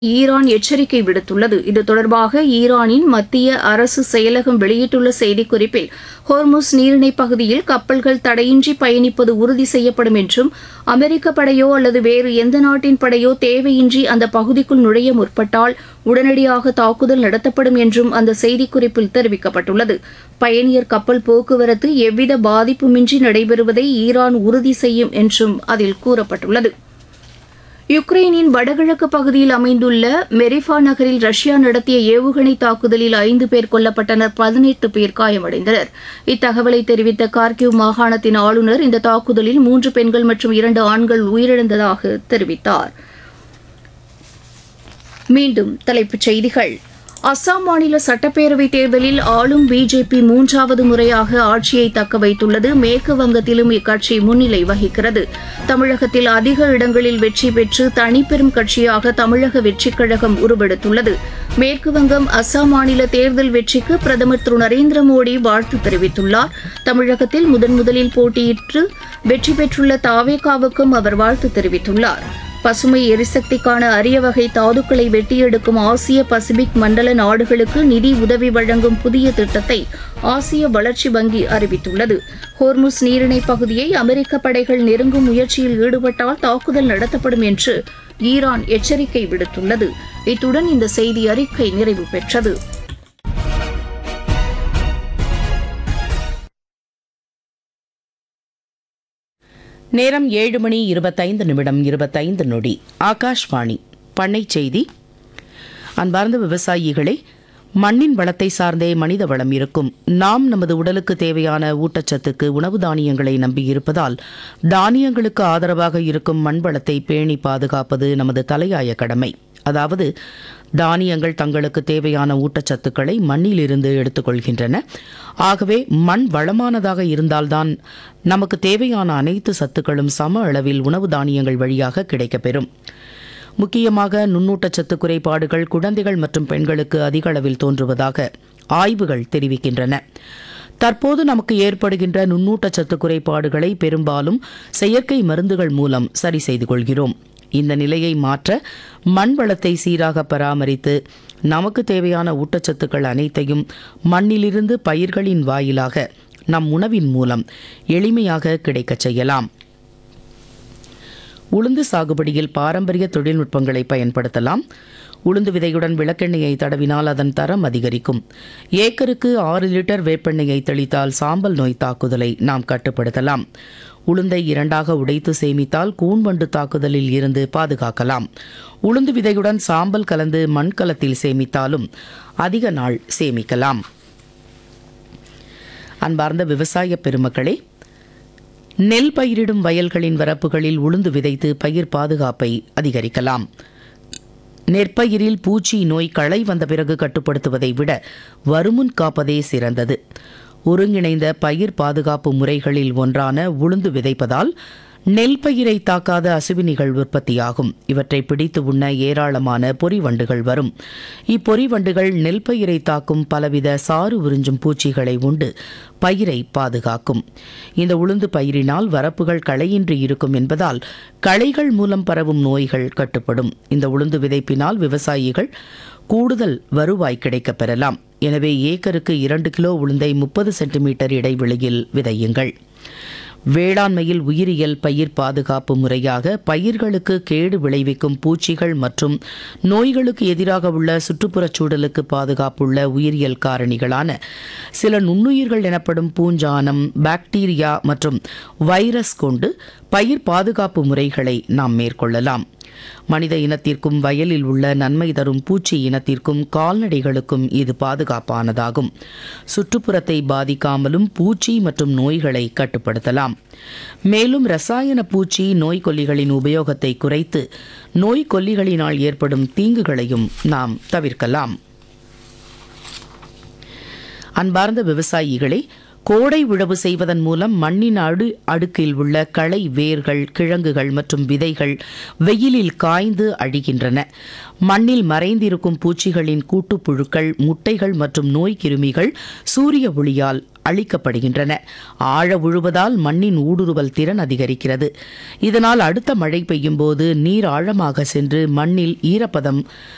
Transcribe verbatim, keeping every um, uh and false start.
Iran எச்சரிக்கை விடுத்துள்ளது. இது தொடர்பாக ஈரானின் மத்திய அரசு செயலகம் வெளியிட்டுள்ள செய்திக்குறிப்பில், ஹோர்முஸ் நீரிணைப் பகுதியில் கப்பல்கள் தடையின்றி பயணிப்பது உறுதி செய்யப்படும் என்றும், அமெரிக்க படையோ அல்லது வேறு எந்த நாட்டின் படையோ தேவையின்றி அந்த பகுதிக்குள் நுழைய முற்பட்டால் உடனடியாக தாக்குதல் நடத்தப்படும் என்றும் அந்த செய்திக்குறிப்பில் தெரிவிக்கப்பட்டுள்ளது. பயணியர் கப்பல் போக்குவரத்து எவ்வித பாதிப்புமின்றி நடைபெறுவதை ஈரான் உறுதி செய்யும் என்றும் அதில் கூறப்பட்டுள்ளது. யுக்ரைனின் வடகிழக்கு பகுதியில் அமைந்துள்ள மெரிஃபா நகரில் ரஷ்யா நடத்திய ஏவுகணை தாக்குதலில் ஐந்து பேர் கொல்லப்பட்டனர், பதினெட்டு பேர் காயமடைந்தனர். இத்தகவலை தெரிவித்த கார்கிவ் மாகாணத்தின் ஆளுநர் இந்த தாக்குதலில் மூன்று பெண்கள் மற்றும் இரண்டு ஆண்கள் உயிரிழந்ததாக தெரிவித்தார். மீண்டும் தலைப்புச் செய்திகள். அஸ்ஸாம் மாநில சட்டப்பேரவைத் தேர்தலில் ஆளும் பிஜேபி மூன்றாவது முறையாக ஆட்சியை தக்க வைத்துள்ளது. மேற்கு வங்கத்திலும் இக்கட்சி முன்னிலை வகிக்கிறது. தமிழகத்தில் அதிக இடங்களில் வெற்றி பெற்று தனிப்பெரும் கட்சியாக தமிழக வெற்றிக் கழகம் உருவெடுத்துள்ளது. மேற்கு வங்கம், அஸ்ஸாம் மாநில தேர்தல் வெற்றிக்கு பிரதமர் திரு நரேந்திர மோடி வாழ்த்து தெரிவித்துள்ளார். தமிழகத்தில் முதன் முதலில் போட்டியிட்டு வெற்றி பெற்றுள்ள தாவேகாவுக்கும் அவர் வாழ்த்து தெரிவித்துள்ளார். பசுமை எரிசக்திக்கான அரிய வகை தாதுக்களை வெட்டியெடுக்கும் ஆசிய பசிபிக் மண்டல நாடுகளுக்கு நிதி உதவி வழங்கும் புதிய திட்டத்தை ஆசிய வளர்ச்சி வங்கி அறிவித்துள்ளது. ஹோர்முஸ் நீரிணைப் பகுதியை அமெரிக்க படைகள் நெருங்கும் முயற்சியில் ஈடுபட்டால் தாக்குதல் நடத்தப்படும் என்று ஈரான் எச்சரிக்கை விடுத்துள்ளது. இத்துடன் இந்த செய்தி அறிக்கை நிறைவு பெற்றது. நேரம் ஏழு மணி இருபத்தைந்து நிமிடம் இருபத்தைந்து நொடி. ஆகாஷ்வாணி பண்ணைச் செய்தி. அன்பார்ந்த விவசாயிகளே, மண்ணின் வளத்தை சார்ந்தே மனித வளம் இருக்கும். நாம் நமது உடலுக்கு தேவையான ஊட்டச்சத்துக்கு உணவு தானியங்களை நம்பியிருப்பதால் தானியங்களுக்கு ஆதரவாக இருக்கும் மண் வளத்தை பேணி பாதுகாப்பது நமது தலையாய கடமை. அதாவது, தானியங்கள் தங்களுக்கு தேவையான ஊட்டச்சத்துக்களை மண்ணிலிருந்து எடுத்துக்கொள்கின்றன. ஆகவே மண் வளமானதாக இருந்தால்தான் நமக்கு தேவையான அனைத்து சத்துக்களும் சம அளவில் உணவு தானியங்கள் வழியாக கிடைக்கப்பெறும். முக்கியமாக நுண்ணூட்டச்சத்து குறைபாடுகள் குழந்தைகள் மற்றும் பெண்களுக்கு அதிக அளவில் தோன்றுவதாக ஆய்வுகள் தெரிவிக்கின்றன. தற்போது நமக்கு ஏற்படுகின்ற நுண்ணூட்டச்சத்து குறைபாடுகளை பெரும்பாலும் செயற்கை மருந்துகள் மூலம் சரி செய்து கொள்கிறோம். இந்த நிலையை மாற்ற மண் வளத்தை சீராக பராமரித்து நமக்கு தேவையான ஊட்டச்சத்துக்கள் அனைத்தையும் மண்ணிலிருந்து பயிர்களின் வாயிலாக நம் உணவின் மூலம் எளிமையாக கிடைக்கச் செய்யலாம். உளுந்து சாகுபடியில் பாரம்பரிய தொழில்நுட்பங்களை பயன்படுத்தலாம். உளுந்து விதையுடன் விளக்கெண்ணெயை தடவினால் அதன் தரம் அதிகரிக்கும். ஏக்கருக்கு ஆறு லிட்டர் வேப்பெண்ணெயை தெளித்தால் சாம்பல் நோய் தாக்குதலை நாம் கட்டுப்படுத்தலாம். உளுந்தை இரண்டாக உடைத்து சேமித்தால் கூன்வண்டு தாக்குதலில் இருந்து பாதுகாக்கலாம். உளுந்து விதையுடன் சாம்பல் கலந்து மண்கலத்தில் சேமித்தாலும் அதிக நாள் சேமிக்கலாம். அன்பார்ந்த விவசாய பெருமக்களே, நெல் பயிரிடும் வயல்களின் வரப்புகளில் உளுந்து விதைத்து பயிர் பாதுகாப்பை அதிகரிக்கலாம். நெற்பயிரில் பூச்சி நோய் களை வந்த பிறகு கட்டுப்படுத்துவதை விட வருமுன் காப்பதே சிறந்தது. ஒருங்கிணைந்த பயிர் பாதுகாப்பு முறைகளில் ஒன்றான உளுந்து விதைப்பதால் நெல் பயிரை தாக்காத அசுவினிகள் உற்பத்தியாகும். இவற்றை பிடித்து உண்ண ஏராளமான பொறிவண்டுகள் வரும். இப்பொறிவண்டுகள் நெல் பயிரை தாக்கும் பலவித சாறு உறிஞ்சும் பூச்சிகளை உண்டு பயிரை பாதுகாக்கும். இந்த உளுந்து பயிரினால் வரப்புகள் களையின்றி இருக்கும் என்பதால் களைகள் மூலம் பரவும் நோய்கள் கட்டுப்படும். இந்த உளுந்து விதைப்பினால் விவசாயிகள் கூடுதல் வருவாய் கிடைக்கப் பெறலாம். எனவே ஏக்கருக்கு இரண்டு கிலோ உளுந்தை முப்பது சென்டிமீட்டர் இடைவெளியில் விதையுங்கள். வேளாண்மையில் உயிரியல் பயிர் பாதுகாப்பு முறையாக பயிர்களுக்கு கேடு விளைவிக்கும் பூச்சிகள் மற்றும் நோய்களுக்கு எதிராக உள்ள சுற்றுப்புறச் சூழலுக்கு பாதுகாப்புள்ள உயிரியல் காரணிகளான சில நுண்ணுயிர்கள் எனப்படும் பூஞ்சானம், பாக்டீரியா மற்றும் வைரஸ் கொண்டு பயிர் பாதுகாப்பு முறைகளை நாம் மேற்கொள்ளலாம். மனித இனத்திற்கும் வயலில் உள்ள நன்மை தரும் பூச்சி இனத்திற்கும் கால்நடைகளுக்கும் இது பாதுகாப்பானதாகும். சுற்றுப்புறத்தை பாதிக்காமலும் பூச்சி மற்றும் நோய்களை கட்டுப்படுத்தலாம். மேலும் ரசாயன பூச்சி நோய்க்கொல்லிகளின் உபயோகத்தை குறைத்து நோய்க்கொல்லிகளினால் ஏற்படும் தீங்குகளையும் நாம் தவிர்க்கலாம். அன்பார்ந்த விவசாயிகளே, கோடை உழவு செய்வதன் மூலம் மண்ணின் அடு அடுக்கில் உள்ள களை, வேர்கள், கிழங்குகள் மற்றும் விதைகள் வெயிலில் காய்ந்து அழிகின்றன. மண்ணில் மறைந்திருக்கும் பூச்சிகளின் கூட்டுப்புழுக்கள், முட்டைகள் மற்றும் நோய் கிருமிகள் சூரிய ஒளியால் அளிக்கப்படுகின்றன. ஆழ உழுவதால் மண்ணின் ஊடுருவல் திறன் அதிகரிக்கிறது. இதனால் அடுத்த மழை பெய்யும் போது நீர் ஆழமாக சென்று மண்ணில் ஈரப்பதம்